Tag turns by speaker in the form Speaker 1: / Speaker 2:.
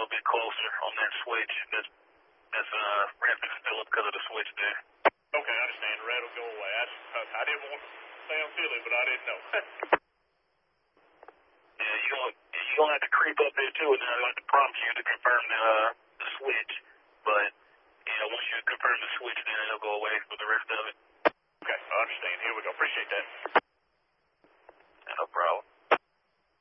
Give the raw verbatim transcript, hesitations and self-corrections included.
Speaker 1: little bit closer on that switch. That's, that's uh, ramping still up because of the switch there.
Speaker 2: Okay, I understand. The red will go away. I, I, I didn't want to sound silly, but I didn't know.
Speaker 1: Yeah, you don't, you don't have to creep up there, too, and I don't have to prompt you to confirm the, uh, the switch. But, yeah, once you confirm the switch, then it'll go away for the rest of it.
Speaker 2: Okay, I understand. Here we go. Appreciate that.